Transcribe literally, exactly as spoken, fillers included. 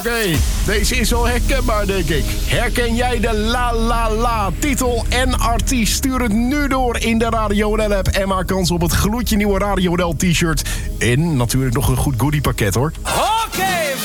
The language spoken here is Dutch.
okay, deze is wel herkenbaar, denk ik. Herken jij de La La La titel en artiest? Stuur het nu door in de Radio N L-app en maak kans op het gloedje nieuwe Radio N L t-shirt. En natuurlijk nog een goed goodiepakket, hoor.